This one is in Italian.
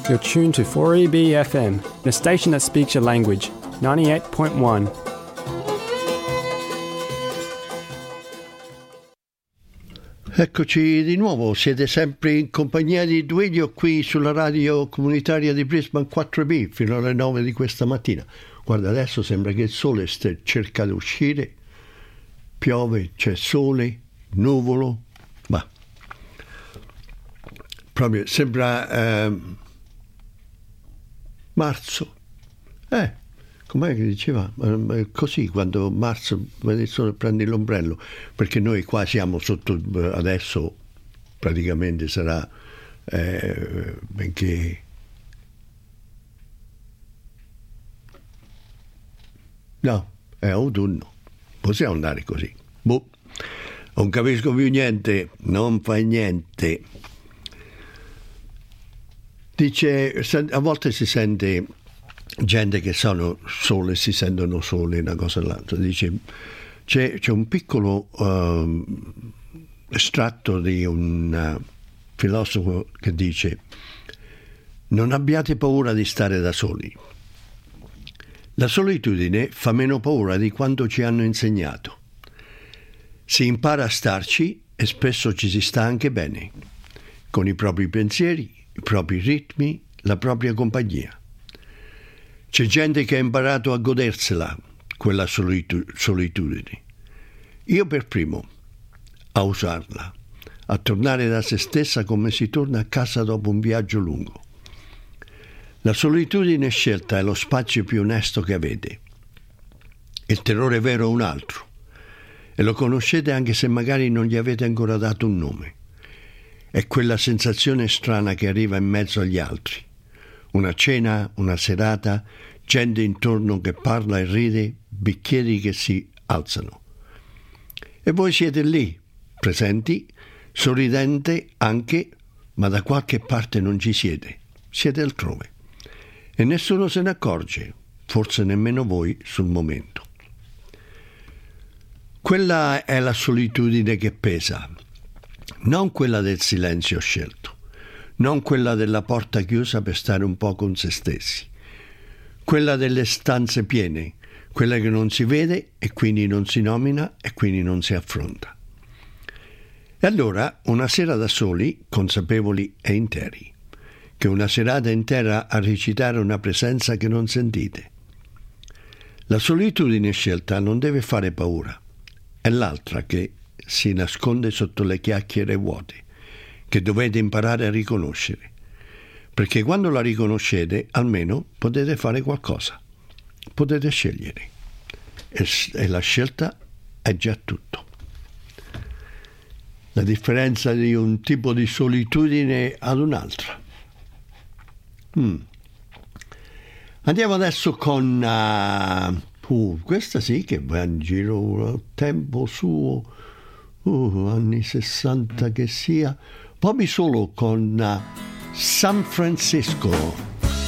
You're tuned to 4EB FM, the station that speaks your language, 98.1. Eccoci di nuovo, siete sempre in compagnia di Duilio qui sulla radio comunitaria di Brisbane 4B fino alle 9 di questa mattina. Guarda, adesso sembra che il sole cerca di uscire, piove, c'è sole, nuvolo, ma proprio sembra marzo. Com'è che diceva? Così, quando marzo vedi il sole prendi l'ombrello, perché noi qua siamo sotto, adesso praticamente sarà benché no, è autunno, possiamo andare così. Non capisco più niente, non fa niente. Dice, a volte si sente gente che sono sole, si sentono soli, una cosa o l'altra. Dice, c'è un piccolo estratto di un filosofo che dice: non abbiate paura di stare da soli. La solitudine fa meno paura di quanto ci hanno insegnato. Si impara a starci e spesso ci si sta anche bene, con i propri pensieri, i propri ritmi, la propria compagnia. C'è gente che ha imparato a godersela, quella solitudine. Io per primo, a usarla, a tornare da se stessa come si torna a casa dopo un viaggio lungo. La solitudine scelta è lo spazio più onesto che avete. Il terrore vero è un altro, e lo conoscete anche se magari non gli avete ancora dato un nome. È quella sensazione strana che arriva in mezzo agli altri. Una cena, una serata, gente intorno che parla e ride, bicchieri che si alzano. E voi siete lì, presenti, sorridente anche, ma da qualche parte non ci siete. Siete altrove. E nessuno se ne accorge, forse nemmeno voi sul momento. Quella è la solitudine che pesa, non quella del silenzio scelto. Non quella della porta chiusa per stare un po' con se stessi, quella delle stanze piene, quella che non si vede e quindi non si nomina e quindi non si affronta. E allora una sera da soli, consapevoli e interi, che una serata intera a recitare una presenza che non sentite. La solitudine scelta non deve fare paura, è l'altra che si nasconde sotto le chiacchiere vuote, che dovete imparare a riconoscere, perché quando la riconoscete almeno potete fare qualcosa, potete scegliere e la scelta è già tutto. La differenza di un tipo di solitudine ad un'altra. Andiamo adesso con questa sì che va in giro tempo suo, anni 60 che sia. Bobby Solo con San Francisco.